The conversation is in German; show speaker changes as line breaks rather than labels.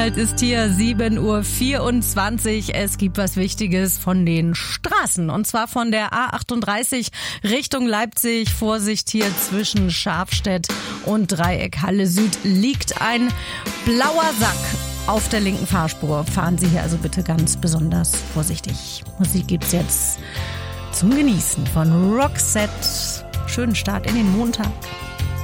Anhalt ist hier 7:24 Uhr. Es gibt was Wichtiges von den Straßen. Und zwar von der A38 Richtung Leipzig. Vorsicht hier zwischen Schafstedt und Dreieck Halle Süd liegt ein blauer Sack auf der linken Fahrspur. Fahren Sie hier also bitte ganz besonders vorsichtig. Musik gibt's jetzt zum Genießen von Roxette. Schönen Start in den Montag.